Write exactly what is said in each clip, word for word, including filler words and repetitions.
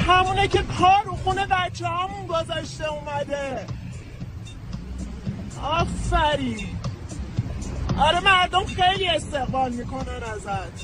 همونه که پا رو خونه بچه همون گذاشته اومده. آفرین. آره مردم خیلی استقبال میکنن ازت.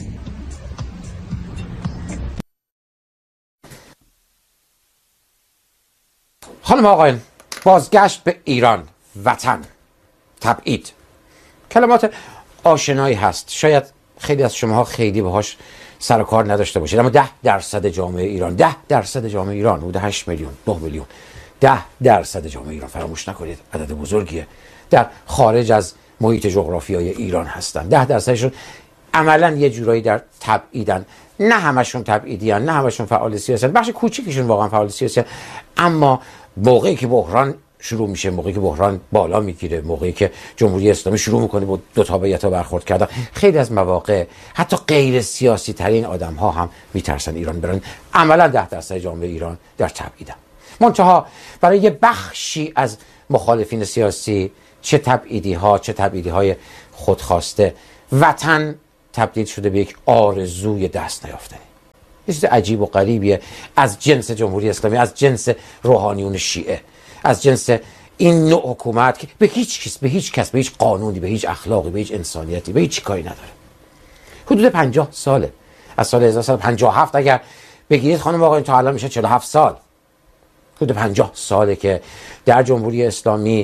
خانم آقایان، بازگشت به ایران، وطن، تبعید، کلمات آشنایی هست. شاید خیلی از شماها خیلی باهاش سر و کار نداشته باشید، اما ده درصد جامعه ایران، ده درصد جامعه ایران، بوده هشت میلیون، نه میلیون، ده درصد جامعه ایران، فراموش نکنید عدد بزرگیه، در خارج از محیط جغرافیایی ایران هستن. ده درصدشون عملا یه جورایی در تبعیدن. نه همشون تبعیدی هن، نه همشون فعال سیاسی هن. بخش کوچیکشون واقعا فعال سیاسی هن. اما موقعی که بحران شروع میشه، موقعی که بحران بالا میگیره، موقعی که جمهوری اسلامی شروع میکنه با دو تابعیت‌ها برخورد کردن، خیلی از مواقع حتی غیر سیاسی ترین آدم ها هم میترسن ایران برن. عملا ده درصد جامعه ایران در تبعیدن. منتها برای یه بخشی از مخالفین سیاسی، چه تبعیدی ها چه تبعیدی های خودخواسته، وطن تبدیل شده به یک آرزوی دست نیافتنی. یه چیز عجیب و غریبیه، از جنس جمهوری اسلامی، از جنس روحانیون شیعه، از جنس این نوع حکومت که به هیچ کس، به هیچ کس، به هیچ قانونی، به هیچ اخلاقی، به هیچ انسانیتی، به هیچ کاری نداره. حدود پنجاه ساله، از سال هزار و سیصد و پنجاه و هفت اگر بگیرید خانم آقایان تا الان میشه چهل و هفت سال. حدود پنجاه ساله که در جمهوری اسلامی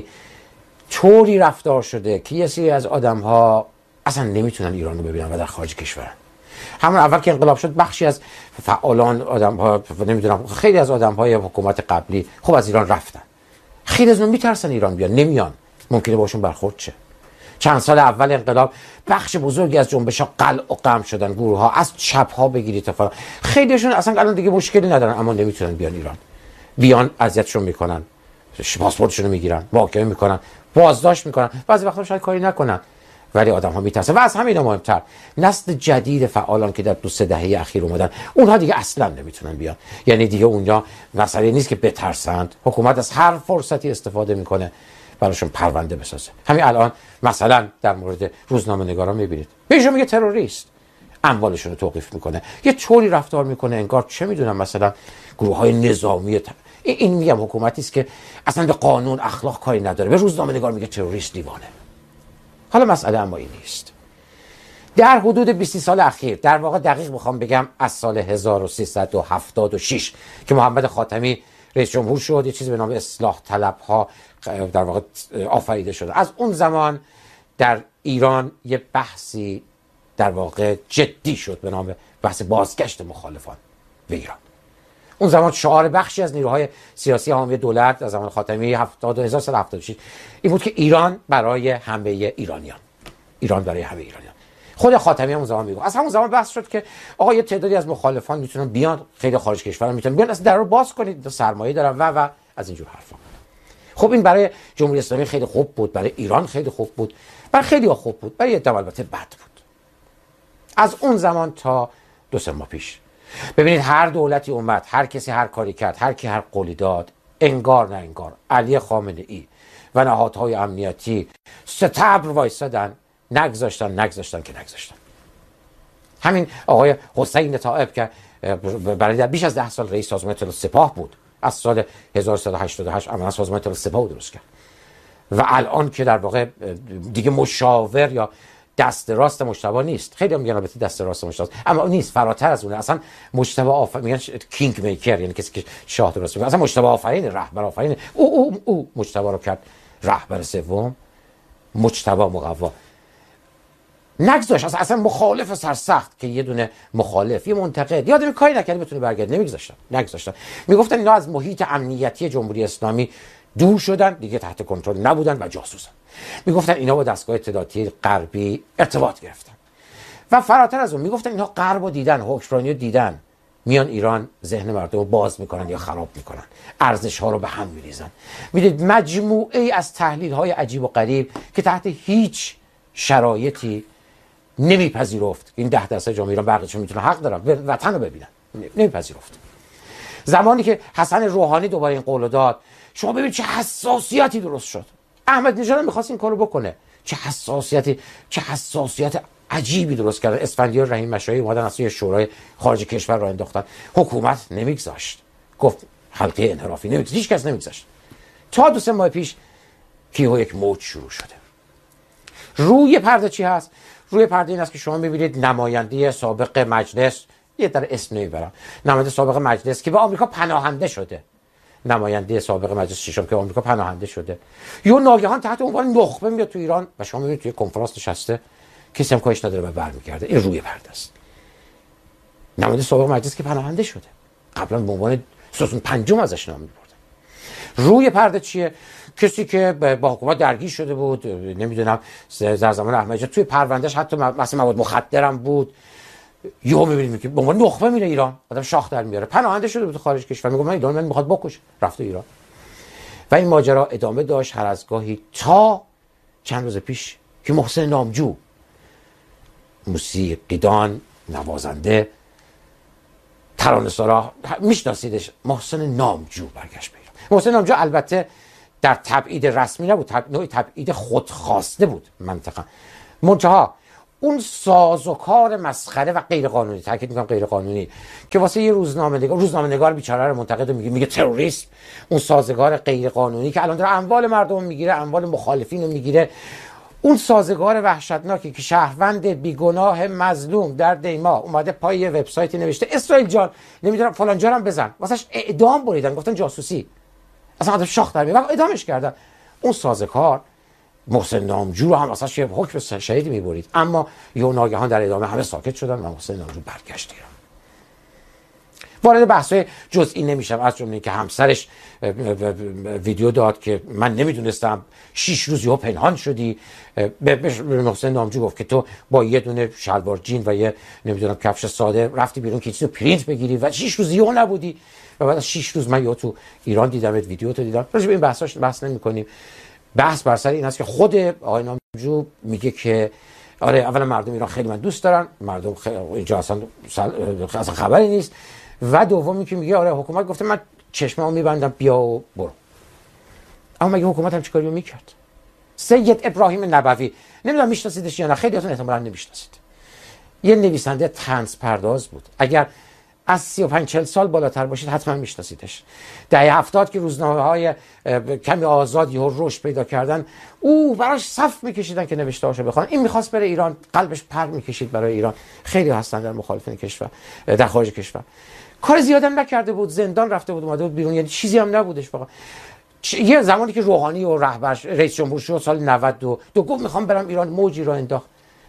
طوری رفتار شده که یه سری از آدم‌ها اصلا نمیتونن ایران رو ببینن و در خارج کشورن. همون اول که انقلاب شد بخشی از فعالان، آدم‌ها، نمیدونم، خیلی از آدم‌های حکومت قبلی خب از ایران رفتن. خیلی از اونها میترسن ایران بیان، نمیان، ممکنه باشون برخورد شه. چند سال اول انقلاب بخش بزرگی از جنبش‌ها قلع و قم شدن، گروه‌ها از چپ‌ها بگیرید تا فلان، خیلیشون اصلا الان دیگه مشکلی ندارن، اما نمیتونن بیان ایران. بیان اذیتشون میکنن، پاسپورتشون رو میگیرن، محاکمه میکنن، بازداشت میکنن، بعضی وقتا شاید کاری نکنن ولی آدم ها میترسن. و از همین مهمتر نسل جدید فعالان که در دو سه دهه اخیر اومدن، اونها دیگه اصلا نمیتونن بیان. یعنی دیگه اونجا مسئله نیست که بترسند، حکومت از هر فرصتی استفاده میکنه براشون پرونده بسازه. همین الان مثلا در مورد روزنامه نگاران میبینید بهشون میگه تروریست، اموالشون رو توقیف میکنه، یه طوری رفتار میکنه انگار چه میدونم مثلا گروه های نظامی ت... این میگم حکومتی است که اصلا به قانون اخلاق کاری نداره، به روزنامه نگار میگه تروریست، دیوانه. حالا مسئله اما این نیست. در حدود بیست سال اخیر، در واقع دقیق میخوام بگم از سال هزار و سیصد و هفتاد و شش که محمد خاتمی رئیس جمهور شد، یه چیزی به نام اصلاح طلب ها در واقع آفریده شده. از اون زمان در ایران یه بحثی در واقع جدی شد به نام بحث بازگشت مخالفان به ایران. اون زمان شعار بخشی از نیروهای سیاسی حامی دولت از زمان خاتمی هفتاد و هزار و سیصد و هفتاد و شش این بود که ایران برای همه ایرانیان، ایران برای همه ایرانیان. خود خاتمی هم اون زمان میگه، از همون زمان بحث شد که آقا یه تعدادی از مخالفان میتونن بیان، خیلی خارج کشورا میتونن بیان، اصلا در رو باز کنید، سرمایه دارن و و از اینجور حرفا. خب این برای جمهوری اسلامی خیلی خوب بود، برای ایران خیلی خوب بود، برای خیلی ها خوب بود، برای عده البته بد بود. از اون زمان تا دو سه ماه پیش ببینید هر دولتی اومد، هر کسی هر کاری کرد، هر کی هر قولی داد، انگار نه انگار علی خامنه ای و نهادهای امنیتی ستبر وایسادن، نگذاشتن نگذاشتن که نگذاشتن. همین آقای حسین طائب که برای بیش از ده سال رئیس سازمان اطلاعات سپاه بود، از سال هزار و سیصد و هشتاد و هشت عملا سازمان اطلاعات سپاه درست کرد و الان که در واقع دیگه مشاور یا دست راست مجتبی نیست. خیلی هم میگن البته دست راست مجتبی، اما نیست، فراتر از اونه. اصلا مجتبی آفرین میگن کینگ میکر، یعنی کسی که شاه درست میکنه. اصلا مجتبی آفرین، رهبر آفرین، او او او مجتبی رو کرد رهبر سوم، مجتبی مقوا. نگذاشت اصلا, اصلا مخالف سرسخت که یه دونه مخالف، یه منتقد، یادم کاری نکرده بتونه برگرده، نمیگذاشتن نگذاشتن میگفتن اینا از محیط امنیتی جمهوری اسلامی دور شدن، دیگه تحت کنترل نبودن و جاسوسن. میگفتن اینا با دستگاه اطلاعاتی غربی ارتباط گرفتن و فراتر از اون میگفتن اینا غرب رو دیدن، حکمرانی رو دیدن، میان ایران ذهن مردم رو باز میکنن یا خراب میکنن، ارزش ها رو به هم میریزن. میدید مجموعه ای از تحلیل های عجیب و غریب که تحت هیچ شرایطی نمیپذیرفت این ده درصد جامعه ایران بقیه‌شون میتونه حق دارن وطن رو ببینن، نمیپذیرفت. زمانی که حسن روحانی دوباره این قولو داد، شما ببینید چه حساسیتی درست شد. احمد نژاد می‌خواست این کارو بکنه، چه حساسیتی، چه حساسیت عجیبی درست کردن. اسفندیار رحیم مشایی اومدن اصلا شورای خارج کشور را انداختن، حکومت نمیگذاشت، گفت حلقه انحرافی نمیگذاشت، هیچ کس نمیگذاشت. تا دو سه ماه پیش کیهو یک موج شروع شده. روی پرده چی هست؟ روی پرده این است که شما میبینید نماینده سابق مجلس، یه در اسم نمیبرم، نماینده سابق مجلس که به آمریکا پناهنده شده، نماینده سابق مجلس ششم که به آمریکا پناهنده شده، یا ناگهان تحت عنوان نخبه میاد تو ایران و شما میبینید توی کنفرانس نشسته، کسی هم کارش نداره و برمیگرده. این روی پرده است. نماینده سابق مجلس که پناهنده شده، قبلا به عنوان ستون پنجم ازش نام میبردن. روی پرده چیه؟ کسی که با حکومت درگیر شده بود، نمیدونم در زمان احمدی نژاد توی پروندهش حتی مثلا مواد مخدرم بود، یهو میبینیم که به عنوان نخبه میره ایران، آدم شاخ در میاره، پناهنده شده بود خارج کشور، میگه من ایران من میخواد بکشه، رفته ایران. و این ماجرا ادامه داشت هر از گاهی تا چند روز پیش که محسن نامجو، موسیقیدان، نوازنده، ترانه‌سرا، میشناسیدش، محسن نامجو برگشت به ایران. محسن نامجو البته در تبعید رسمی نبود، تب... نوعی تبعید خودخواسته بود منطقا، منتها اون سازوکار مسخره و غیر قانونی، تاکید میکنم غیر قانونی، که واسه یه روزنامه نگار روزنامه نگار بیچاره رو منتقد میگه میگه تروریسم، اون سازگار غیر قانونی که الان داره اموال مردم میگیره، اموال مخالفین رو میگیره، اون سازگار وحشتناکی که شهروند بیگناه مظلوم در دیما اومده پای یه وبسایتی نوشته اسرائیل جان نمیدونم فلان جا هم بزن، واسش اعدام بریدن، گفتن جاسوسی، اصلا آدم شاخ در میاد، اعدامش کردن. اون سازکار محسن نامجو رو هم واسش یه حکم شهید میبرید، اما یه ناگهان در ادامه همه ساکت شدن و محسن نامجو برگشت ایران. وارد بحث‌های جزئی نمیشم، از جمله که همسرش ویدیو داد که من نمیدونستم، شش روز یهو پنهان شدی. به محسن نامجو گفت که تو با یه دونه شلوار جین و یه نمیدونم کفش ساده رفتی بیرون که چیزو پرینت بگیری و شش روز یهو نبودی، و بعد از شش روز من یهو تو ایران دیدمت، ویدیو تو دیدم. راجع به این بحثاش بحث نمی‌کنیم. بحث بر سر این است که خود آقای نامجو میگه که آره اولا مردم ایران خیلی من دوست دارن، مردم خیلی اینجا اصلا اصلا خبری نیست، و دومی که میگه آره حکومت گفته من چشممو میبندم بیا و برو. اما مگه حکومت هم چیکاریو میکرد؟ سید ابراهیم نبوی، نمیدونم میشناسیدش یا نه، خیلیاتون احتمالاً نمیشناسید. یه نویسنده طنز پرداز بود، اگر از سی و پنج چهل سال بالاتر باشید حتما میشناسیدش. دهه هفتاد که روزنامه‌های کمی آزاد یهو رشد پیدا کردن، او براش صف میکشیدن که نوشته‌هاشو بخوان. این میخواست بره ایران، قلبش پر میکشید برای ایران. خیلی هستن در مخالفین کشور، در خارج کشور. کار زیادم نکرده بود، زندان رفته بود اومده بود بیرون، یعنی چیزی هم نبودش واقعا. یه زمانی که روحانی و رهبر رئیس جمهور شد سال نود و دو گفت میخوام برم ایران، موجی را انداخت.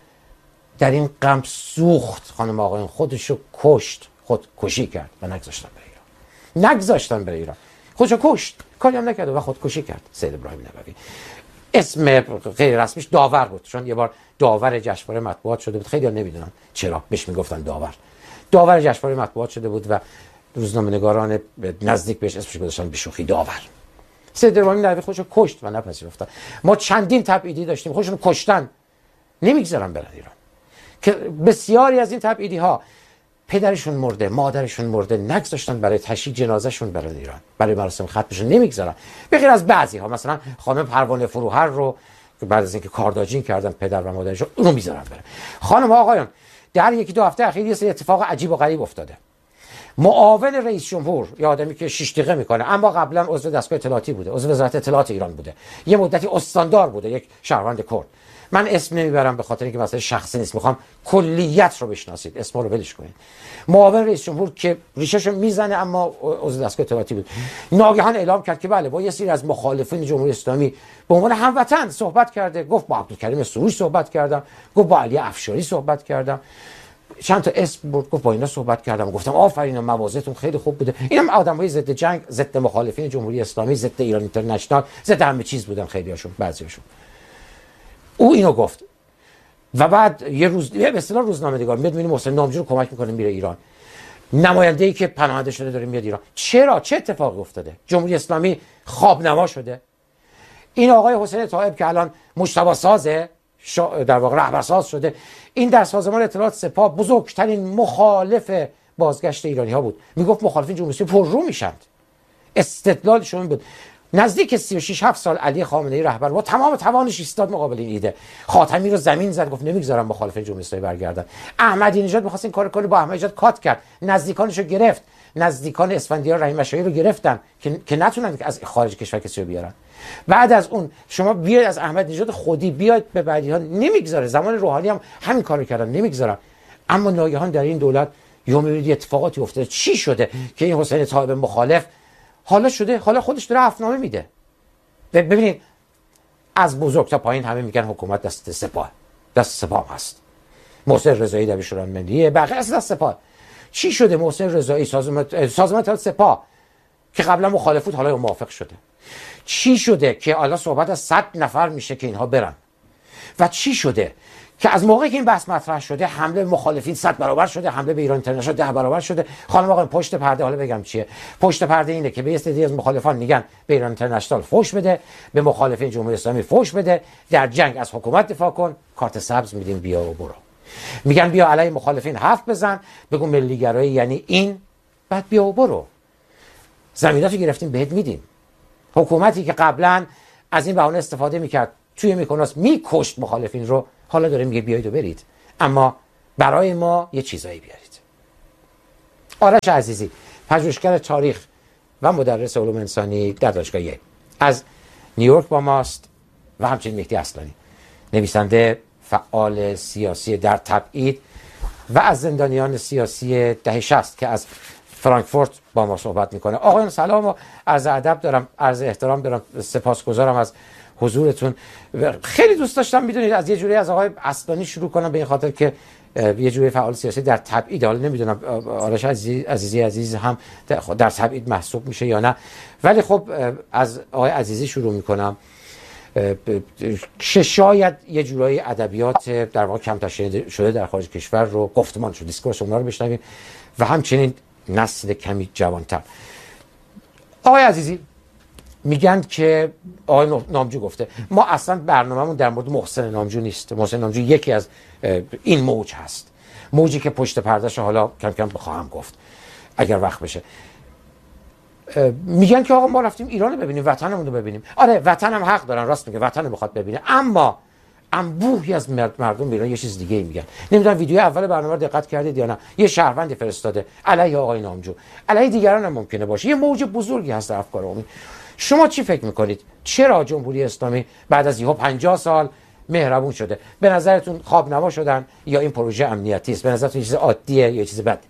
در این غم سوخت خانم آقایون، خودشو کشت، خود کشی کرد و نگذاشتن بره ایران. نگذاشتن بره ایران. خودشو کشت، کاری هم نکرد و خود کشی کرد. سید ابراهیم نبوی اسم غیر رسمیش داور بود، چون یه بار داور جشنواره مطبوعات شده بود. خیلی‌ها نمیدونن چرا بهش میگفتن داور. داور جشنواره مطبوعات شده بود و روزنامه‌نگاران نزدیک بهش اسمش گذاشتن به شوخی داور. سید ابراهیم نبوی خودشو کشت و نپذیرفتن. ما چندین تبعیدی داشتیم خودشون کشتن، نمیگذارن برن ایران. که بسیاری از این تبعیدی ها پدرشون مرده، مادرشون مرده، نگذاشتن برای تشییع جنازهشون برن ایران، برای مراسم ختمشون نمیگذارن. به غیر از بعضی ها، مثلا خانم پروانه فروهر رو که بعد از اینکه کارداجین کردن پدر و مادرش رو، اونو میذارن بره. خانم ها آقایان، در یکی دو هفته اخیر یه سری اتفاق عجیب و غریب افتاده. معاون رئیس جمهور، یه آدمی که شش دقیقه میکنه اما قبلا عضو دستگاه اطلاعاتی بوده، عضو وزارت اطلاعات ایران بوده، یه مدتی استاندار بوده، یک شهروند کرد. من اسم نمیبرم به خاطر اینکه مسئله شخصی نیست، میخوام کلیت رو بشناسید، اسم رو ولش کنید. معاون رئیس جمهور که ریشه‌شو میزنه اما عضو دستگاه اطلاعاتی بود، ناگهان اعلام کرد که بله با یه سری از مخالفین جمهوری اسلامی به عنوان هموطن صحبت کرده. گفت با عبدالکریم سروش صحبت کردم، گفت با علی افشاری صحبت کردم، چند تا اسم برد، گفت با اینا صحبت کردم، گفتم آفرین مواضعتون خیلی خوب بوده. اینم آدمای ضد جنگ، ضد مخالفین جمهوری اسلامی، ضد ایران اینترنشنال، ضد همه چیز بودن خیلیاشون، بعضیاشون. او اینو گفت و بعد یه روز به اصطلاح روزنامه‌نگار میاد میبینه محسن نامجو رو کمک میکنه میره ایران، نماینده‌ای که پناهنده شده داره میاد ایران. چرا؟ چه اتفاقی افتاده؟ جمهوری اسلامی خوابنما شده؟ این آقای حسین طایب که الان مجتبی سازه، در واقع رهبرساز شده، این در سازمان اطلاعات سپاه بزرگترین مخالف بازگشت ایرانی ها بود. میگفت مخالفین جمهوری اسلامی پررو میشند. استدلالشون بود نزدیک سی و شش هفت سال علی خامنه‌ای رهبر با تمام توانش ایستاد مقابل این ایده. خاتمی رو زمین زد، گفت نمیگذارم مخالفین جمهوری اسلامی برگردن. احمدی نژاد می‌خواست این کارو کنه، با احمدی نژاد کات کرد، نزدیکانشو گرفت، نزدیکان اسفندیار رحیم مشایی رو گرفتن که که نتونن از خارج کشور کسی رو بیارن. بعد از اون شما بیاید از احمدی نژاد خودی بیاید به بعدی‌ها، نمیگذاره. زمان روحانی هم همین کارو کردن، نمیگذارن. اما ناگهان در این دولت یه میبینید اتفاقاتی افتاده. چی شده که این حسین طایب مخالف حالا شده، حالا خودش داره عفونامه میده. ببینید از بزرگ تا پایین همه میگن حکومت دست سپاه، دست سپاه هست. محسن رضایی دبیرستان ملیه، بقیه از دست سپاه. چی شده محسن رضایی سازمان سازمان سپاه که قبلا مخالف بود حالا موافق شده؟ چی شده که حالا صحبت از صد نفر میشه که اینها برن؟ و چی شده که از موقعی که این بحث مطرح شده حمله مخالفین صد برابر شده، حمله به ایران اینترنشنال ده برابر شده؟ خانم آقای پشت پرده، حالا بگم چیه پشت پرده؟ اینه که به یه سری از مخالفان میگن به ایران اینترنشنال فوش بده، به مخالفین جمهوری اسلامی فوش بده، در جنگ از حکومت دفاع کن، کارت سبز میدیم بیا و برو. میگن بیا علیه مخالفین حرف بزن، بگو ملیگرایی یعنی این، بعد بیا و برو. زمیناتو گرفتیم بهت میدیم. حکومتی که قبلا از این بهانه استفاده میکرد توی میکناس میکشت مخالفین رو، حالا داره میگه بیایید و برید، اما برای ما یه چیزایی بیارید. آرش عزیزی پژوهشگر تاریخ و مدرس علوم انسانی در دانشگاه ییل از نیویورک با ماست و همچنین مهدی اصلانی نویسنده فعال سیاسی در تبعید و از زندانیان سیاسی دهه شصت که از فرانکفورت با ما صحبت میکنه. آقایان سلام و عرض ادب دارم، عرض احترام دارم، سپاسگزارم از حضورتون. خیلی دوست داشتم میدونید از یه جوری از آقای اصلانی شروع کنم، به این خاطر که یه جوری فعال سیاسی در تبعید، حالا نمیدونم آرش عزیزی عزیزی عزیز هم در تبعید محسوب میشه یا نه، ولی خب از آقای عزیزی شروع میکنم. شاید یه جورایی ادبیات در واقع کمتر شده در خارج کشور رو، گفتمان شده، دیسکورس اونها رو بشنویم و همچنین نسل کمی جوانتر. آقای عزیزی میگن که آقای نامجو گفته ما اصلا برنامه‌مون در مورد محسن نامجو نیست. محسن نامجو یکی از این موج هست، موجی که پشت پردهش حالا کم کم بخواهم گفت اگر وقت بشه. میگن که آقا ما رفتیم ایران رو ببینیم، وطنمون رو ببینیم. آره وطن هم حق دارن، راست میگه، وطن رو بخواد ببینه، اما انبوهی از مردم ایران یه چیز دیگه میگن. نمیدونم ویدیو اول برنامه رو دقت کردید یا نه، یه شهروند فرستاده علیه آقای نامجو، علیه دیگران هم ممکنه باشه. یه موج بزرگی هست در افکار عمومی. شما چی فکر میکنید چرا جمهوری اسلامی بعد از یهو پنجاه سال مهربون شده؟ به نظرتون خواب نما شدن یا این پروژه امنیتی است؟ به نظرتون چیز عادیه یا چیز بده؟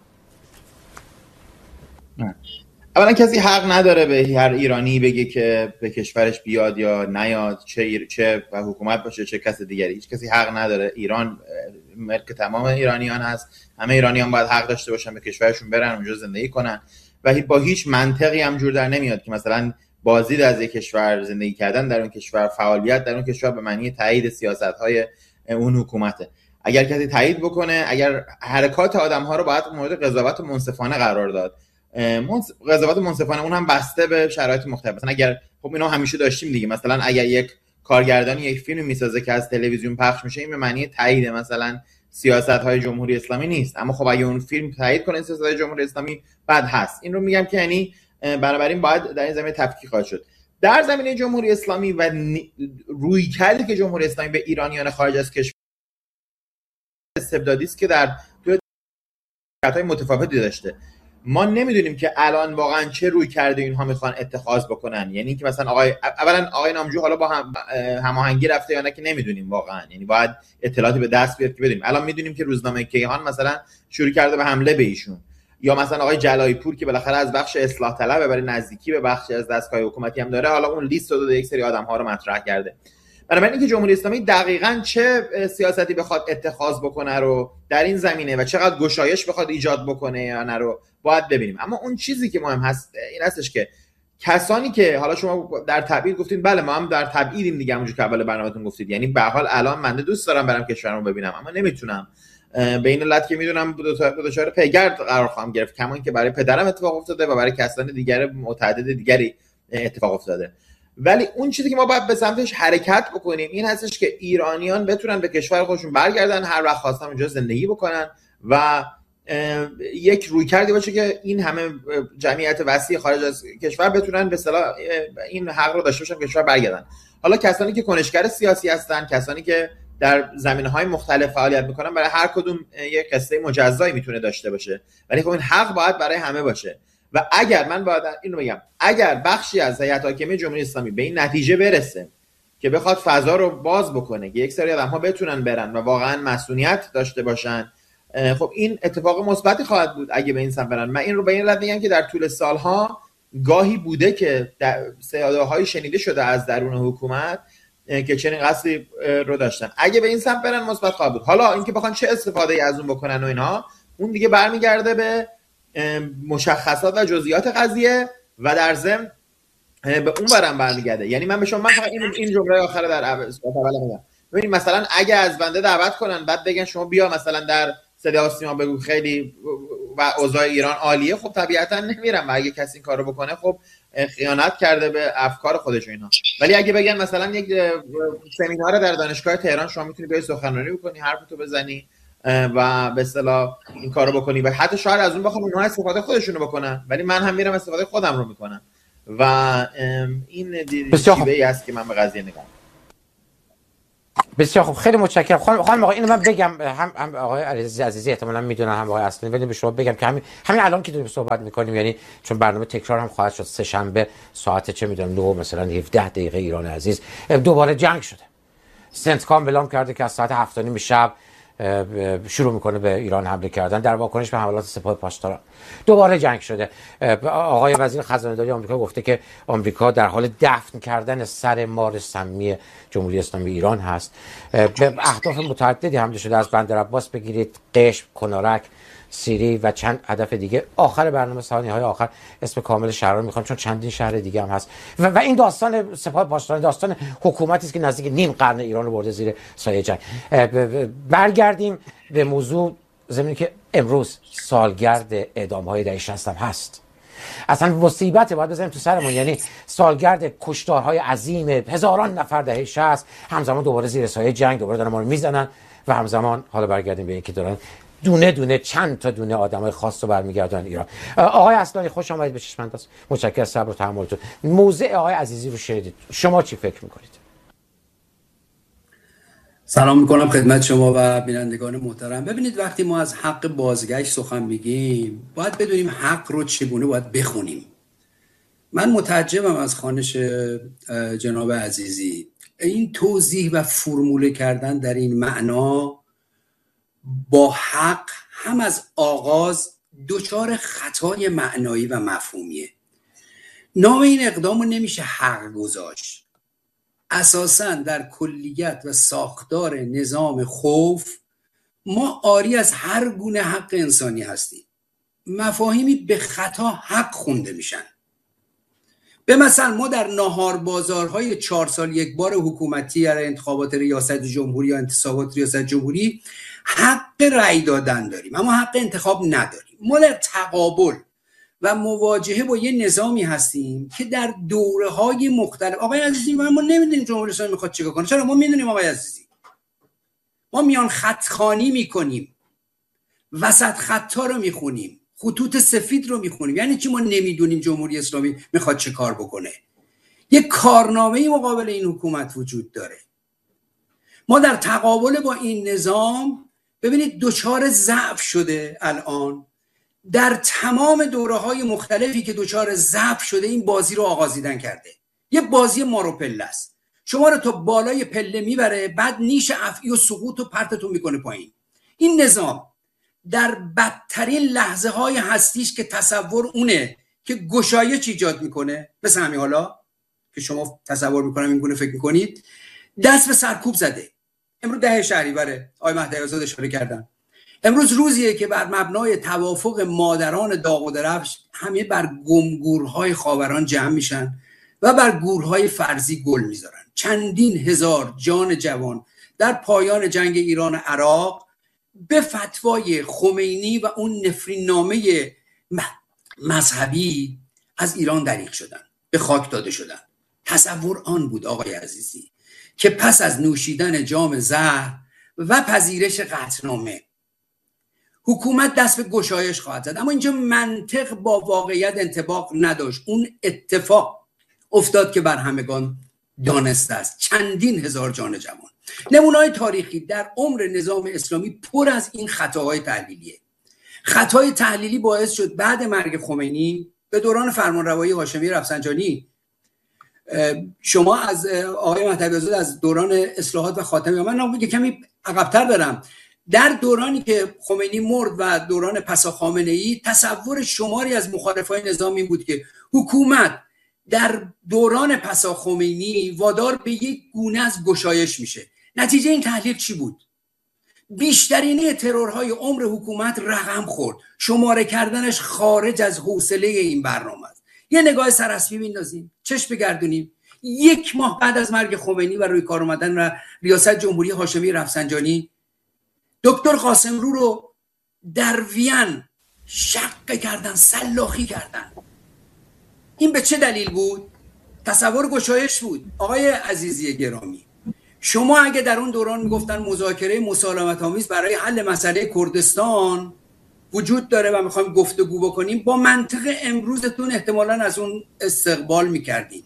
اولا کسی حق نداره به هر ایرانی بگه که به کشورش بیاد یا نیاد، چه ایر... چه حکومت باشه چه کس دیگری. هیچ کسی حق نداره. ایران ملک تمام ایرانیان هست. همه ایرانیان باید حق داشته باشن به کشورشون برن، اونجا زندگی کنن و با هیچ منطقی هم جور در نمیاد که مثلا بازدید از یک کشور، زندگی کردن در اون کشور، فعالیت در اون کشور به معنی تایید سیاست‌های اون حکومته. اگر کسی تایید بکنه، اگر حرکات آدم‌ها رو باید مورد قضاوت منصفانه قرار داد. قضاوت منصفانه اون هم بسته به شرایط مختلف. مثلا اگر خب اینا همیشه داشتیم دیگه، مثلا اگر یک کارگردانی یک فیلم میسازه که از تلویزیون پخش میشه، این به معنی تایید مثلا سیاست‌های جمهوری اسلامی نیست، اما خب اگه اون فیلم تایید کنه سیاست‌های جمهوری اسلامی بعد هست. این رو میگم که یعنی بنابراین باید در این زمینه تفکیک خواهد شد. در زمینه جمهوری اسلامی و رویکردی که جمهوری اسلامی به ایرانیان خارج از کشور استبدادی است که در حالت‌های متفاوتی داشته. ما نمیدونیم که الان واقعا چه روی کرده اینها میخوان اتخاذ بکنن. یعنی که مثلا آقای اولا آقای نامجو حالا با هم هماهنگی رفته یا نه که نمیدونیم واقعا، یعنی باید اطلاعاتی به دست بیاد که بدونیم. الان میدونیم که روزنامه کیهان مثلا شروع کرده به حمله به ایشون، یا مثلا آقای جلایی پور که بالاخره از بخش اصلاح طلبه برای نزدیکی به بخشی از دستگاه حکومتی هم داره، حالا اون لیست رو داده، یک سری آدم‌ها رو مطرح کرده. بنابراین اینکه جمهوری اسلامی دقیقاً چه سیاستی بخواد اتخاذ بکنه رو در این زمینه و چقدر گشایش بخواد ایجاد بکنه یا نه رو باید ببینیم. اما اون چیزی که مهم هست این هستش که کسانی که حالا شما در تبعید گفتین، بله ما هم در تبعیدیم دیگه، همونجوری که اول برنامه‌تون گفتید. یعنی به هر حال الان من دوست دارم برم کشورمو ببینم اما نمیتونم. به این علت که میدونم دچار پیگرد قرار خواهم گرفت، کما اینکه برای پدرم اتفاق افتاده و برای کسان دیگر متعدد دیگری اتفاق افتاده. ولی اون چیزی که ما باید به سمتش حرکت بکنیم این هستش که ایرانیان بتونن به کشور خودشون برگردن، هر وقت خواستن اونجا زندگی بکنن و یک روی کردی باشه که این همه جمعیت وسیع خارج از کشور بتونن به اصطلاح این حق رو داشته باشن کشور برگردن. حالا کسانی که کنشگر سیاسی هستن، کسانی که در زمینه‌های مختلف فعالیت میکنن، برای هر کدوم یک قصه مجزایی میتونه داشته باشه، ولی خب این حق باید برای همه باشه. و اگر من باید اینو بگم، اگر بخشی از هیئت حاکمه جمهوری اسلامی به این نتیجه برسه که بخواد فضا رو باز بکنه که یک سری آدم‌ها بتونن برن و واقعا مسئولیت داشته باشن، خب این اتفاق مثبتی خواهد بود اگه به این سمت برن. من این رو به این علت میگم که در طول سالها گاهی بوده که صداهای شنیده شده از درون حکومت که چنین قصدی رو داشتن. اگه به این سمت برن مثبت خواهد بود. حالا اینکه بخوان چه استفاده از اون بکنن و اینها، اون دیگه برمیگرده به مشخصات و جزئیات قضیه و در ضمن به اون برم برمیگرده. یعنی من به شما من فقط این این جمله آخر در اول میگم. ببینید مثلا اگه از بنده دعوت کنن بعد بگن شما بیا مثلا در صدا و سیما بگو خیلی و اوضاع ایران عالیه، خب طبیعتا نمیرم. و اگه کسی این کارو بکنه خب خیانت کرده به افکار خودش و اینا. ولی اگه بگن مثلا یک سمینار در دانشگاه تهران شما میتونی بیای سخنرانی بکنی، حرفتو بزنی و به اصطلاح این کارو بکنی و حتی شاید از اون بخوام اونها استفاده خودشونو بکنن، ولی من هم میرم استفاده خودم رو میکنم. و این چیزی است که من به قضیه نگاه میکنم. بسیار خوب، خیلی متشکرم. خانم خانم آقای اینو من بگم، هم, هم آقای علیزی عزیزی احتمالاً میدونن، هم آقای اصلی، ولی به شما بگم که همین همین الان که داریم صحبت میکنیم، یعنی چون برنامه تکرار هم خواهد شد، سه شنبه ساعت چه میدونم نه مثلا هفده دقیقه ایران عزیز دوباره جنگ شده. سنتکام اعلام کرده که از ساعت هفت و نیم شب شروع میکنه به ایران حمله کردن در واکنش به حملات سپاه پاسداران. دوباره جنگ شده. آقای وزیر خزانه‌داری آمریکا گفته که آمریکا در حال دفن کردن سر مار سمی جمهوری اسلامی ایران هست. به اهداف متعددی حمله شده، از بندر عباس بگیرید، قشم، کنارک، سیری و چند هدف دیگه. آخر برنامه ثانیه‌های آخر اسم کامل شهرها میخوام چون چندین شهر دیگه هم هست. و, و این داستان سپاه پاسداران داستان حکومتی است که نزدیک نیم قرن ایران رو برده زیر سایه جنگ. برگردیم به موضوع، زمینی که امروز سالگرد اعدام‌های دهه شصت هم هست. اصلا مصیبت باید بزنیم تو سرمون، یعنی سالگرد کشتارهای عظیم هزاران نفر دهه شصت، همزمان دوباره زیر سایه جنگ دوباره دارن ما رو میزنن و همزمان حالا برگردیم به اینکه دارن دونه دونه چند تا دونه آدمای خاص رو برمیگردن ایران. آقای اصلانی خوش آمدید به چشم‌انداز. متشکرم از صبر و تحملتون. موضع آقای عزیزی رو شنیدید، شما چی فکر میکنید؟ سلام میکنم خدمت شما و بینندگان محترم. ببینید وقتی ما از حق بازگشت سخن میگیم باید بدونیم حق رو چگونه باید بخونیم. من متعجبم از خوانش جناب عزیزی. این توضیح و فرموله کردن در این معنا با حق هم از آغاز دچار خطای معنایی و مفهومیه. نام این اقدام رو نمیشه حق گذاشت. اساساً در کلیت و ساختار نظام خوف ما عاری از هر گونه حق انسانی هستیم. مفاهیمی به خطا حق خونده میشن. به مثل ما در ناهار بازارهای چهار سال یک بار حکومتی یا انتخابات ریاست جمهوری یا انتصابات ریاست جمهوری حق رأی دادن داریم اما حق انتخاب نداریم. ما در تقابل و مواجهه با یه نظامی هستیم که در دوره‌های مختلف، آقای عزیزی ما نمیدونیم جمهوری اسلامی میخواد چیکار کنه. چرا؟ ما میدونیم آقای عزیزی، ما میان خطخوانی میکنیم، وسط خطا رو میخونیم، خطوط سفید رو میخونیم. یعنی چی ما نمیدونیم جمهوری اسلامی میخواد چه کار بکنه؟ یه کارنامه‌ای مقابل این حکومت وجود داره. ما در تقابل با این نظام ببینید دچار ضعف شده. الان در تمام دوره‌های مختلفی که دچار ضعف شده این بازی رو آغازیدن کرده. یه بازی مار و پله است. شما رو تا بالای پله میبره، بعد نیش افعی و سقوط و پرتتون میکنه پایین. این نظام در بدترین لحظه های هستیش که تصور اونه که گشایش ایجاد میکنه، مثل همین حالا که شما تصور میکنم این گونه فکر میکنید، دست به سرکوب زده. امروز ده شهریوره، آقای مهدی آزاد اشاره کردن. امروز روزیه که بر مبنای توافق مادران داغ و درفش همه بر گمگورهای خاوران جمع میشن و بر گورهای فرضی گل میذارن. چندین هزار جان جوان در پایان جنگ ایران و عراق به فتوای خمینی و اون نفرین نامه مذهبی از ایران دریغ شدن، به خاک داده شدن. تصور آن بود آقای عزیزی که پس از نوشیدن جام زهر و پذیرش قطعنامه حکومت دست به گشایش خواهد زد. اما اینجا منطق با واقعیت انطباق نداشت. اون اتفاق افتاد که بر همگان دانسته است. چندین هزار جان جوان. نمونه‌های تاریخی در عمر نظام اسلامی پر از این خطاهای تحلیلیه. خطای تحلیلی باعث شد بعد مرگ خمینی به دوران فرمانروایی هاشمی رفسنجانی، شما از آقای مهدوی آزاد از دوران اصلاحات و خاتمی، من نمیگم کمی عقب‌تر برم، در دورانی که خمینی مرد و دوران پسا خامنه‌ای، تصور شماری از مخالفای نظام این بود که حکومت در دوران پسا خمینی وادار به یک گونه از گشایش میشه. نتیجه این تحلیل چی بود؟ بیشترینه ترورهای عمر حکومت رقم خورد. شماره کردنش خارج از حوصله این برنامه است. یه نگاه سراسری بندازیم، چشم بگردونیم. یک ماه بعد از مرگ خمینی و روی کار اومدن و ریاست جمهوری هاشمی رفسنجانی، دکتر قاسملو رو در وین شق کردن، سلاخی کردن. این به چه دلیل بود؟ تصور گشایش بود. آقای عزیزی گرامی، شما اگه در اون دوران میگفتن مذاکره مسالمت آمیز برای حل مسئله کردستان وجود داره و میخوایم گفتگو بکنیم، با منطق امروزتون احتمالاً از اون استقبال میکردیم.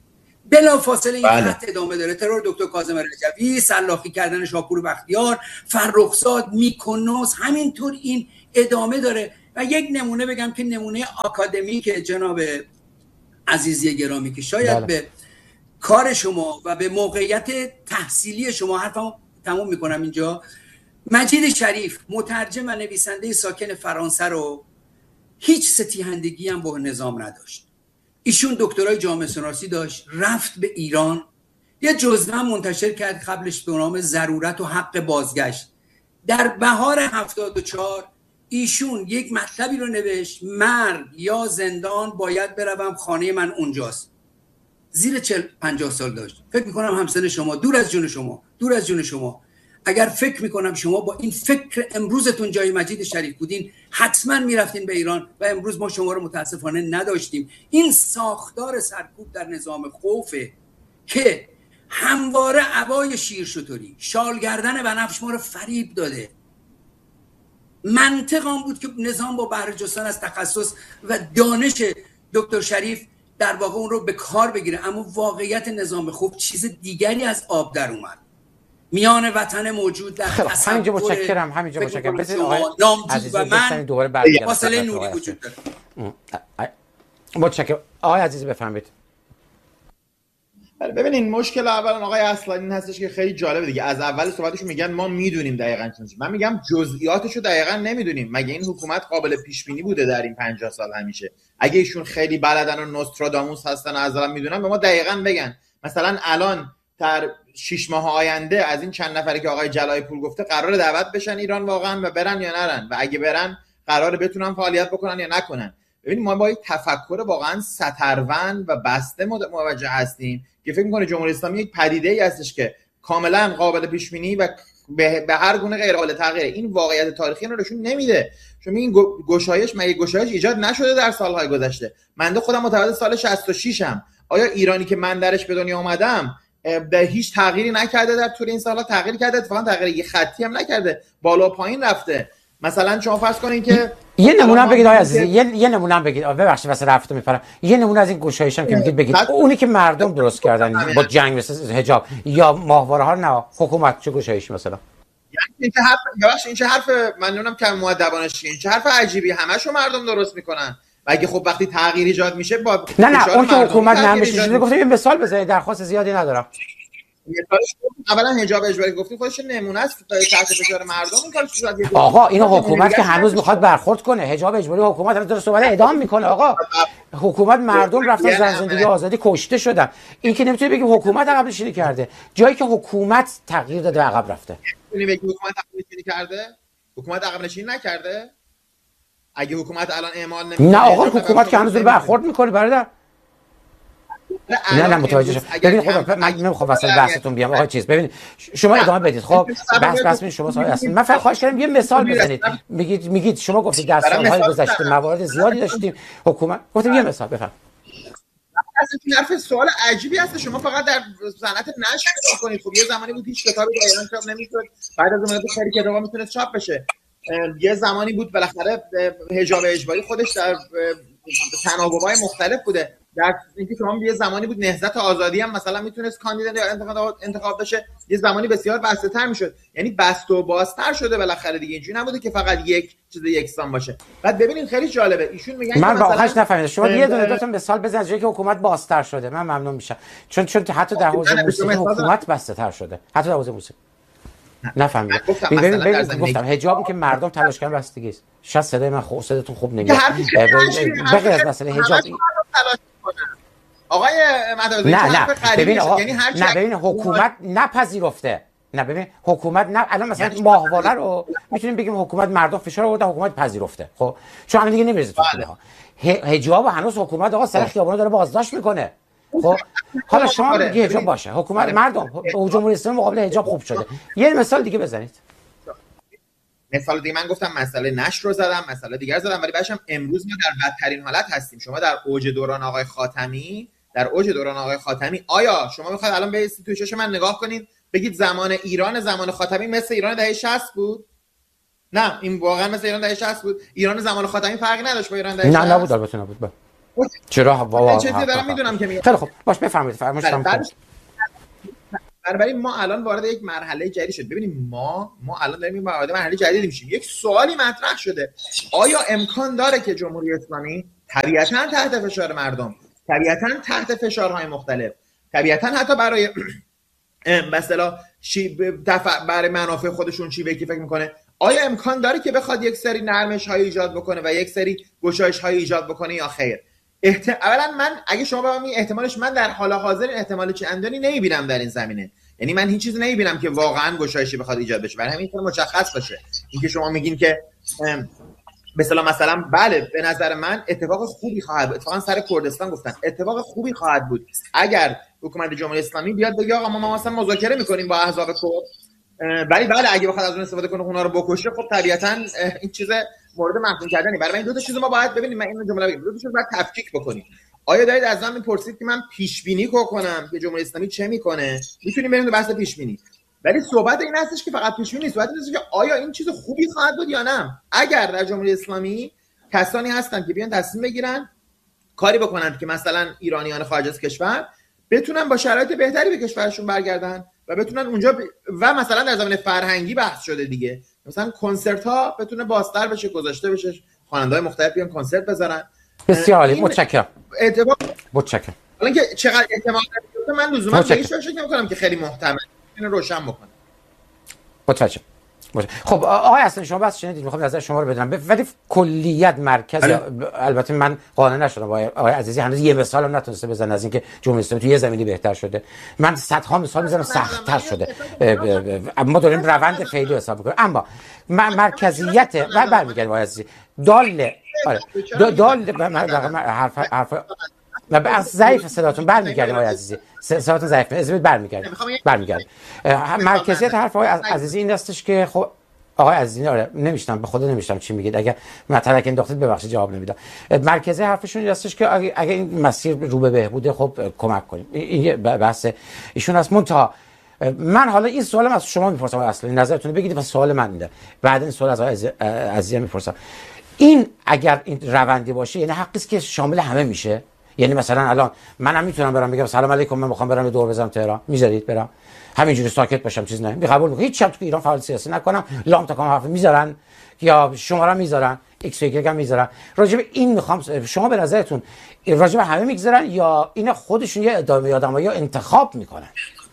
بلا فاصله این بله. خط ادامه داره. ترور دکتر کاظم رجوی، سلاخی کردن شاپور بختیار، فرخزاد، میکنوس، همینطور این ادامه داره. و یک نمونه بگم که نمونه آکادمیک جناب عزیزی گرامی که شاید بله. به کار شما و به موقعیت تحصیلی شما، حرفمو تموم میکنم اینجا، مجید شریف مترجم و نویسنده ساکن فرانسه رو هیچ ستیهندگی هم با نظام نداشت. ایشون دکترای جامعه شناسی داشت، رفت به ایران، یه جزوه منتشر کرد قبلش به نام ضرورت و حق بازگشت. در بهار هفتاد و چهار ایشون یک مطلبی رو نوشت: مرگ یا زندان، باید بروم، خانه من اونجاست. زیر چهل پنجاه سال داشت. فکر میکنم همسن شما، دور از جون شما، دور از جون شما، اگر فکر میکنم شما با این فکر امروزتون جای مجید شریف بودین، حتما میرفتین به ایران و امروز ما شما رو متاسفانه نداشتیم. این ساختار سرکوب در نظام خوفه که همواره عبای شیرشتری، شال گردن بنفش ما رو فریب داده. منطق آن بود که نظام با بهره جستن از تخصص و دانش دکتر شریف در واقع اون رو به کار بگیره. اما واقعیت نظام خوب چیز دیگری از آب در اومد. میان وطن موجود در تصور همینجا متشکرم همینجا متشکرم بسید آقای عزیزی و من دوباره برگردم. فاصله نوری وجود داره. متشکرم. آقای عزیزی بفرمایید. ببینین مشکل اولا آقای اصلانی این هستش که خیلی جالبه دیگه. از اول صحبتشون میگن ما میدونیم دقیقاً چی. من میگم جزئیاتشو دقیقاً نمیدونیم. مگه این حکومت قابل پیش بینی بوده در این پنجاه سال همیشه؟ اگه ایشون خیلی بلدن و نوستراداموس هستن و از الان میدونن، به ما دقیقاً بگن. مثلا الان در شش ماه آینده از این چند نفری که آقای جلای پور گفته قرار دعوت بشن ایران واقعا و برن یا نرن، و اگه برن قراره بتونن فعالیت بکنن یا نکنن. ببینید ما با یک تفکر واقعا سطرون و بسته مواجه هستیم که فکر می‌کنه جمهوری اسلامی یک پدیده‌ای هستش که کاملا قابل پیش بینی و به هر گونه غیر قابل تغییر. این واقعیت تاریخی رو نشون نمیده. شما این گشایش مگه گشایش ایجاد نشده در سالهای گذشته؟ من خودم متولد سال شصت و شش ام. آیا ایرانی که من درش به دنیا اومدم به هیچ تغییری نکرده در طول این سال‌ها؟ تغییر کرده، اتفاقا تغییر یه خطی هم نکرده، بالا و پایین رفته. مثلا شما فرض کنین که یه نمونه بگید آقای عزیزی، یه یه نمونه بگید. ببخشید واسه رفتم میپرم. یه نمونه از این گشایش هم که میگید بگید. اونی که مردم درست کردن با جنگ مثل حجاب یا ماهواره ها، نه حکومت چه گشایشی مثلا؟ یعنی این چه حرف یاش این چه حرف من نمیدونم که مؤدبانه چیه، این چه حرف عجیبی، همشو مردم درست میکنن. و اگه خب وقتی تغییر ایجاد میشه با نه نه اون که حکومت نمیشه. گفتم یه مثال بزنید، درخواست زیادی ندارم. اولا حجاب اجباری گفتیم خودش نمونه است تحت فشار مردم این کارو صورت گرفت. آقا اینو حکومت که هنوز میخواد برخورد کنه. حجاب اجباری حکومت هنوز داره صحبت ادامه میکنه. آقا حکومت مردم رفتن زن زندگی آزادی کشته شدن. این که نمیتونه بگی حکومت عقب نشینی کرده، جایی که حکومت تغییر داده عقب رفته. میتونی بگی حکومت عقب نشینی کرده؟ حکومت عقب نشینی نکرده؟ اگه حکومت الان اعمال نمیکنه، نه آقا حکومت که هنوز داره برخورد میکنه برادر. نه نه متوجه شدم. ببین خب من نمیخوام واسه بحثتون بیام آقا چیز. ببین شما ادامه بدید. خب بحث بحث ببین شما سوال هستین. من فقط خواهش کردم یه مثال بزنید. میگید میگید شما گفتید در سالهای گذشته موارد زیادی داشتیم حکومت. گفتم یه مثال بفرمایید. اصلا حرف سوال عجیبی هست. شما فقط در صنعت نشر می‌کنید. خب یه زمانی بود هیچ کتابی در ایران چاپ نمی‌شد. بعد از اون خیلی کتابا میتونه چاپ بشه. یه زمانی بود بالاخره حجاب اجباری خودش در تناوب‌های مختلف بوده، در اینکه شما یه زمانی بود نهضت آزادی هم مثلا میتونست کاندیدا یا انتخاب انتخاب بشه، یه زمانی بسیار بسته‌تر میشد، یعنی بسته و بازتر شده بالاخره دیگه، اینجوری نبوده که فقط یک چیز یکسان باشه. بعد ببینید خیلی جالبه ایشون میگن من واقعاش نفهمیدم شما یه دونه دو تا مثال بزنید جایی که حکومت بازتر شده، من ممنون میشم، چون چون حتی در حوزه موسیقی حکومت بسته‌تر شده، حتی در حوزه موسیقی نفهمیدم. ببین ببین گفتم حجابی که مردم تلاش کردن بستگی است. شاید صدای من خوب صداتون خوب نمیاد. بغیر از مسئله حجاب آقای مدرسه نه نه ببین آقا یعنی هر نه ببین حکومت نپذیرفته، نه ببین حکومت نه الان مثلا ماهواره رو میتونیم بگیم حکومت مردم فشار آورده حکومت پذیرفته، خب چون الان دیگه نمیرسه تو خونه ها حجاب هنوز حکومت آقا سر خیابونا داره بازداشت میکنه. خب حالا شما یه حجاب باشه حکومت مردم جمهوری اسلامی مقابل حجاب خوب شده. یه مثال دیگه بزنید. مثال دیگه من گفتم مسئله نشر رو زدم، مسئله دیگر زدم، ولی بعدش هم امروز ما در بدترین حالت هستیم. شما در اوج دوران آقای خاتمی در اوج دوران آقای خاتمی آیا شما میخواید الان به تو چش من نگاه کنید بگید زمان ایران زمان خاتمی مثل ایران دهه شصت بود؟ نه این واقعا مثل ایران دهه شصت بود. ایران زمان خاتمی فرقی نداشت با ایران دهه شصت. نه نبود البته نبود. با چرا واقعا چه دارم میدونم که میگم. خیلی خوب باش بفرمایید فرمایید. بنابراین ما الان وارد یک مرحله جدید شد. ببینید ما ما الان داریم وارد مرحله جدیدی میشیم. یک سوالی مطرح شده، آیا امکان داره که جمهوری اسلامی طبیعتاً تحت فشار مردم، طبیعتاً تحت فشارهای مختلف، طبیعتاً حتی برای مثلا برای منافع خودشون چی که فکر میکنه، آیا امکان داره که بخواد یک سری نرمش های ایجاد بکنه و یک سری گشایش های ایجاد بکنه یا خیر؟ احت... اولا من اگه شما به من می احتمالش من در حال حاضر احتمال چندانی نمیبینم در این زمینه، یعنی من هیچ چیزی نمیبینم که واقعا گشایشی بخواد ایجاد بشه. برای همین مشخص باشه اینکه شما میگین که مثلا مثلا بله به نظر من اتفاق خوبی خواهد بود. اتفاقا سر کردستان گفتن اتفاق خوبی خواهد بود اگر حکومت جمهوری اسلامی بیاد بگه آقا ما مثلا مذاکره میکنیم با احزاب کرد، ولی بله اگه بخواد از اون استفاده کنه اونا رو بکشه، خب طبیعتا این چیز مورد محکوم کردنی. برای من دو تا چیزو ما باید ببینیم. من این جمله بگم دو تا چیز باید تفکیک بکنیم. آیا دارید از من میپرسید که من پیش بینی کنم که جمهوری اسلامی چه میکنه؟ میتونیم بریم تو بحث پیش بینی، ولی صحبت این هستش که فقط پیش بینی نیست، صحبت این هستش که آیا این چیز خوبی خواهد بود یا نه. اگر در جمهوری اسلامی کسانی هستن که بیان تصمیم بگیرن کاری بکنن که مثلا ایرانیان خارج از کشور بتونن با شرایط بهتری به کشورشون برگردن و بتونن اونجا ب... و مثلا در زمینه فرهنگی بحث شده دیگه، مثلا کنسرت ها بتونه بازتر بشه، گذاشته بشه، خواننده‌های مختلف بیان کنسرت بذارن. بسیار عالی، متشکرم. اتفاق متشکرم. حالا که چقدر احتمال داره من لزوما به هیچ وجه فکر نمی‌کنم که خیلی محتمل اینو روشن بکنه. متوجهم. خب آقای اصلا شما بس شنیدید، میخوام نظر شما رو بدونم، ولی کلیت مرکز البته من قانع نشدم با آقای عزیزی، هنوز یه مثال هم نتونسته بزنه از اینکه جمهوری اسلامی تو یه زمینی بهتر شده. من صدها مثال میزنم سخت‌تر شده. ما داریم روند فعلی حساب می‌کنیم، اما مرکزیت و برمیگردیم آقای عزیزی دال آره دال حرف حرف و از ضعیف صداتون برمیگردیم آقای عزیزی، صداتون ضعیفه، اجازه برمیگردیم برمیگردیم مرکزیت حرف آقای عزیزی این هستش که خب آقای عزیزی آره نمیشتم به خود نمیشتم چی میگید، اگر مطلب که انداختید ببخشید جواب نمیدم. مرکزی حرفشون این هستش که اگه این مسیر رو به بهبوده خب کمک کنیم، این بحث ایشون است. منتها من حالا این سوالم از شما میپرسم اصلا نظرتون بگید و سوال من اینه، بعد این سوال از آقای عزیزی میپرسم. این اگر این روندی باشه یعنی حقی است که شامل همه میشه، یعنی مثلا الان منم میتونم برام بگم سلام علیکم من میخوام برم دور بزنم تهران، میذارید برام همینجوری ساکت باشم چیز نه قبول میکنم، هیچ چم تو ایران فعال سیاسی نکنم، لام تا کام حرف میذارن یا شماره میذارن ایکس یک هم میذارن. راجب این میخوام شما به نظرتون راجب همه میگذارن یا این خودشون یه ادامه آدمایی یا انتخاب میکنن؟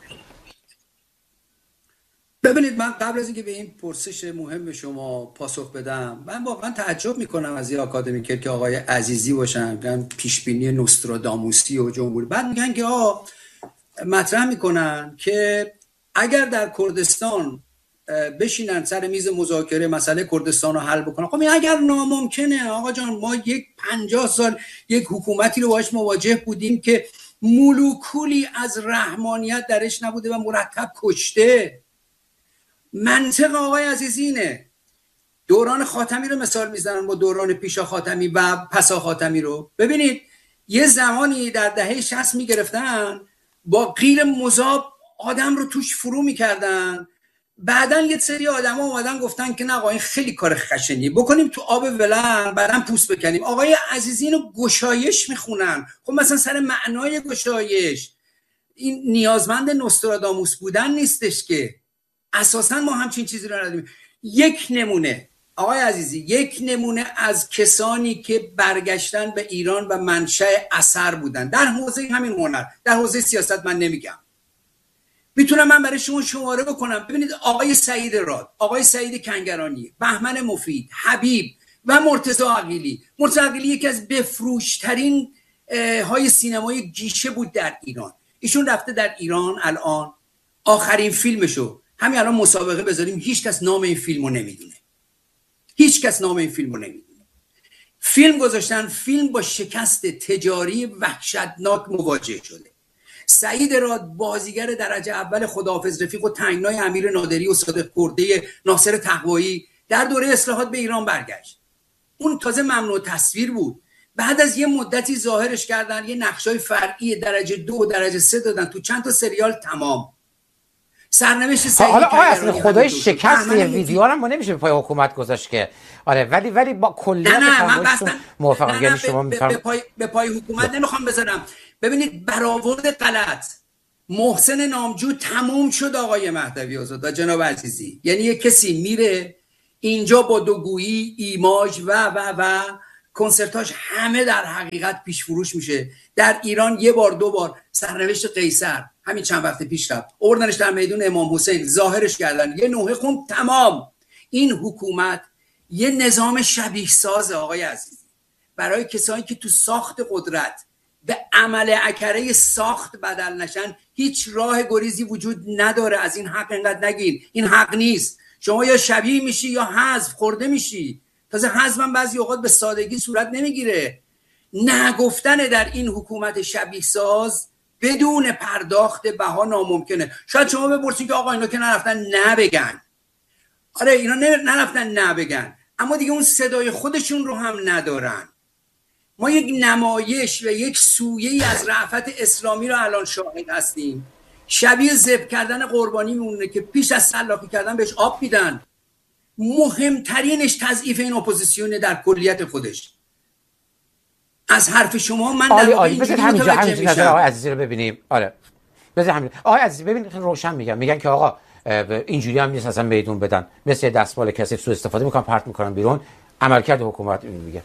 ببینید من قبل از اینکه به این پرسش مهم شما پاسخ بدم، من واقعا تعجب میکنم از این آکادمیکر که آقای عزیزی باشن میگن پیش بینی نوستراداموسی و جمهوری، بعد میگن که آقا مطرح میکنن که اگر در کردستان بشینن سر میز مذاکره مسئله کردستان رو حل بکنن، خب این اگر ناممکنه آقا جان، ما یک پنجاه سال یک حکومتی رو باهاش مواجه بودیم که مولکولی از رحمانیت درش نبوده و مرتب کشته. منطق آقای عزیزی اینه، دوران خاتمی رو مثال میزنن با دوران پیشا خاتمی و پسا خاتمی رو. ببینید یه زمانی در دهه شصت میگرفتن با غیر مذاب آدم رو توش فرو میکردن، بعدن یه سری آدما اومدن گفتن که نه آقا این خیلی کار خشنی، بکنیم تو آب ولن بعدن پوست بکنیم. آقای عزیزی اینو گشایش میخونن. خب مثلا سر معنای گشایش این نیازمند نوستراداموس بودن نیستش که، اساسا ما همچین چیزی رو نداریم. یک نمونه آقای عزیزی، یک نمونه از کسانی که برگشتن به ایران و منشأ اثر بودن در حوزه همین هنر، در حوزه سیاست من نمیگم، میتونم من برای شما شماره بکنم. ببینید آقای سعید راد، آقای سعید کنگرانی، بهمن مفید، حبیب و مرتضی عقیلی. مرتضی عقیلی یکی از بفروشترین های سینمای گیشه بود در ایران. ایشون رفته در ایران الان آخرین فیلمشو همین الان مسابقه بذاریم، هیچ کس نام این فیلمو نمیدونه، هیچ کس نام این فیلمو نمیدونه. فیلم گذاشتن، فیلم با شکست تجاری وحشتناک مواجه شده. سعید راد بازیگر درجه اول خداحافظ رفیق و تنگنای امیر نادری و صادق کرده ناصر تقوایی در دوره اصلاحات به ایران برگشت. اون تازه ممنوع تصویر بود. بعد از یه مدتی ظاهرش کردن، یه نقشای فرعی درجه دو و درجه سه دادن تو چند تا سریال تمام. سرنوشت سعید حالا آیا اصلا خدای شکست یه ویدیو هم ما نمیشه به پای حکومت گذاشت که آره، ولی ولی با کلیت فرمایشتون موافقم. یعنی شما میفرمایید به پای به پای حکومت نمیخوام بذارم. ببینید برآورد غلط محسن نامجو تموم شد آقای مهدوی آزاد و جناب عزیزی. یعنی یه کسی میره اینجا با دوگویی، ایماژ و و و کنسرتاش همه در حقیقت پیش فروش میشه. در ایران یه بار دو بار سرنوشت قیصر همین چند وقت پیش رفت، اوردنش در میدون امام حسین، ظاهرش کردن، یه نوحه خون تمام. این حکومت یه نظام شبیه ساز آقای عزیزی برای کسانی که تو ساخت قدرت به عمل اکره ساخت بدل نشن. هیچ راه گریزی وجود نداره. از این حق اینقدر نگین، این حق نیست. شما یا شبیه میشی یا حذف خورده میشی. تازه حذف هم بعضی اوقات به سادگی صورت نمیگیره. نگفتن در این حکومت شبیه ساز بدون پرداخت بها ناممکنه. شاید شما بپرسید که آقا اینا که نرفتن نبگن. آره اینا نرفتن نبگن، اما دیگه اون صدای خودشون رو هم ندارن. ما یک نمایش و یک سویه‌ای از رأفت اسلامی رو الان شاهد هستیم. شبیه ذبح کردن قربانی میمونه که پیش از سلاخی کردن بهش آب میدن. مهمترینش تضعیف این اپوزیسیون در کلیت خودش. از حرف شما من عالی عالی. بذار همینجا همینجا نظر آقای عزیزی رو ببینیم. آره بذار همین آقای عزیزی ببین، روشن میگم، میگن که آقا اینجوری هم نیست اصلا میدون بدن، مثل دستمال کسی سوء استفاده میکنن پرت میکنن بیرون. عملکرد حکومت این میگه.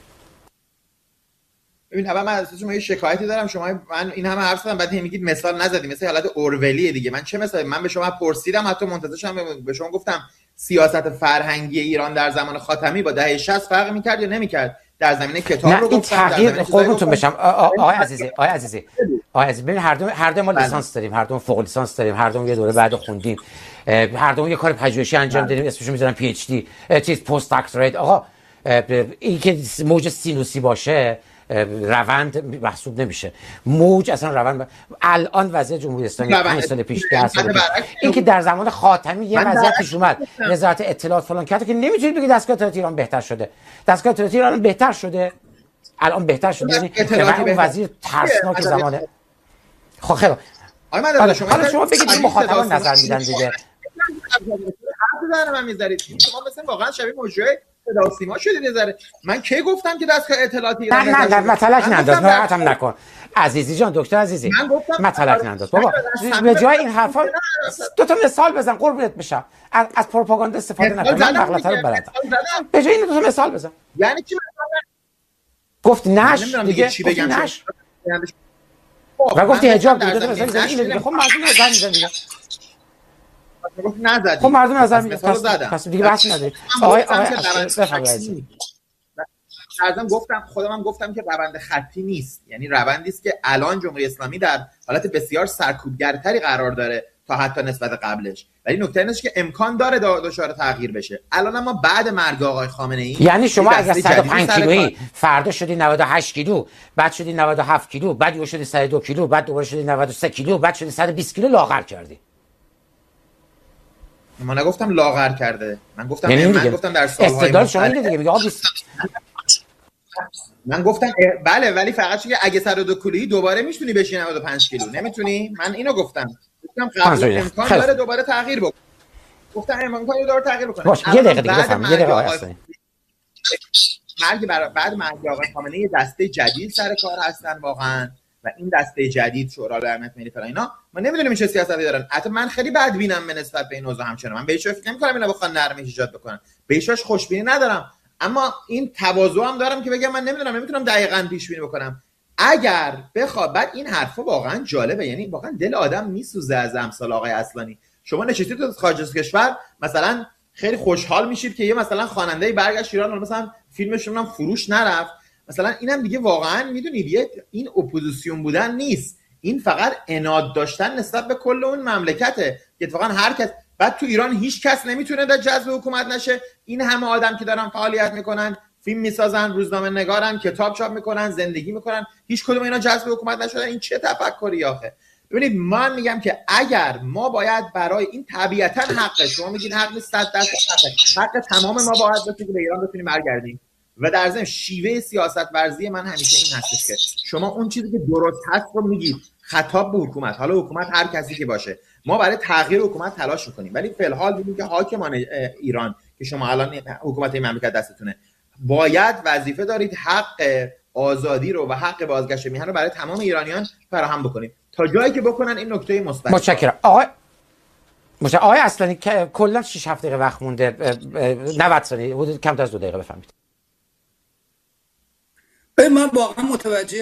ببین اول من از شما یه شکایتی دارم. شما من این همه حرف زدم بعد میگید مثال نزدید، مثل حالت اورولیه دیگه. من چه مثلا من به شما پرسیدم، حتی منتظرشم به شما گفتم سیاست فرهنگی ایران در زمان خاتمی با دهه شصت فرق میکرد یا نمیکرد؟ در زمینه کتاب رو گفتم، در زمینه قربونتون بشم آقای عزیزی. آقای عزیزی آقای عزیزی ببین، هر دو هر دو ما لیسانس داریم، هر دو فوق لیسانس داریم، هر دو یه دوره بعد خوندیم، هر دو یه کار پژوهشی انجام دادیم، اسمشو میذارم پی اچ دی، چیز پست دکترات. آقا این که موج سینوسی باشه روند محسوب نمیشه. موج اصلا روند ب... الان وضعیت جمهوری اسلامی پنج سال پیش ده سال پیش این که در زمان خاتمی یه وضعیت پیش اومد، وزارت اطلاعات فلان کرد که نمیتونید بگید دستگاه اطلاعات ایران بهتر شده. دستگاه اطلاعات ایران بهتر شده، الان بهتر شده. یعنی اون وزیر ترسناک زمانه. خب خیلی حالا شما شما بگید این مخاطبان نظر میدن دیگه. حرف من میذارید شما مثلا واقعا شبیه موجه صدا سیما شدید یه ذره. من کی گفتم که دستگاه اطلاعاتی ایران نه نه نه مطلق ننداز، ناراحتم نکن عزیزی جان، دکتر عزیزی مطلق ننداز بابا. به جای این حرفا دو تا مثال بزن قربونت بشم. از, از پروپاگاندا استفاده نکن، من مغلطه رو بلدم. به جای این دو تا مثال بزن. یعنی چی؟ گفت نش دیگه، چی بگم نش و گفتی حجاب دیگه، دو تا مثال زدی اینو دیگه. خب مردم نظر میدن دیگه. گفت نزدی. خب مردم نظر میدن، پس دیگه بحث نداری. آقای آقای بفرمایید. ازم گفتم خودم هم گفتم که روند خطی نیست، یعنی روندی است که الان جمهوری اسلامی در حالت بسیار سرکوبگرتری قرار داره تا حتی نسبت قبلش، ولی نکته اینه که امکان داره دچار تغییر بشه. الان اما بعد مرگ آقای خامنه ای، یعنی شما اگر صد و پنج کیلویی فردا شدی نود و هشت کیلو، بعد شدی نود و هفت کیلو، بعد یهو شدی صد و دو کیلو، بعد دوباره شدی نود و سه کیلو، بعد شدی صد و بیست کیلو، لاغر کردی. من نگفتم لاغر کرده، من گفتم یعنی من گفتم در سالهای استدلال شما اینه دیگه، میگه آقا من گفتم بله، ولی فقط چون اگه صد و دو کیلویی دوباره میتونی بشی نود و پنج کیلو، نمیتونی. من اینو گفتم، گفتم قبل امکان داره دوباره تغییر بکنه. گفتن امکان یه دور تغییر بکنه. باش یه دقیقه دیگه بفهم. یه دقیقه آقای اصلانی. مرگ برای بعد مرگ آقای خامنه ای دسته جدید سر کار هستن واقعا و این دسته جدید شورای امنیت ملی فلان اینا ما نمیدونیم چه سیاستی دارن. حتی من خیلی بدبینم به نسبت به این اوضاع همچنان. من بهش فکر نمی‌کنم اینا بخوان نرمی ایجاد بکنن. بهش خوشبینی ندارم. اما این تواضع هم دارم که بگم من نمیدونم نمیتونم دقیقاً پیش بینی بکنم. اگر بخواد بعد این حرفا واقعا جالبه، یعنی واقعا دل آدم میسوزه از امثال آقای اصلانی. شما نشستید تو خارج از کشور مثلا خیلی خوشحال میشید که یه مثلا خواننده برگشت ایران مثلا فیلمشون هم فروش نرفت مثلا. اینم دیگه واقعا میدونید یه این اپوزیسیون بودن نیست، این فقط عناد داشتن نسبت به کل اون مملکته که اتفاقا هر کس بعد تو ایران هیچ کس نمیتونه در جذب حکومت نشه. این همه آدم که دارن فعالیت میکنن، فیلم میسازن، روزنامه نگارن، کتاب چاپ میکنن، زندگی میکنن، هیچ کدوم اینا جذب حکومت نشدن. این چه تفکری آخه؟ ببینید من میگم که اگر ما باید برای این طبیعتا حقه، شما میگین حق نیست، صد درصد حقه، حق تمام ما باید باشه که به ایران بتونیم برگردیم. و در ضمن شیوه سیاست ورزی من همیشه این هستش که شما اون چیزی که درست هست رو میگید خطاب به حکومت، حالا حکومت هر کسی که باشه، ما برای تغییر حکومت تلاش میکنیم، ولی فی الحال میگیم که حاکمان ایران که شما الان حکومت این مملکت دستتونه، باید وظیفه دارید حق آزادی رو و حق بازگشت میهن رو برای تمام ایرانیان فراهم بکنید تا جایی که بکنن این نکته مثبت. متشکرم آقای متشکرم آقای اصلانی که کلا شش هفت دقیقه وقت مونده، نود ثانیه، حدود کمتر از دو دقیقه بفهمید. من واقعا متوجه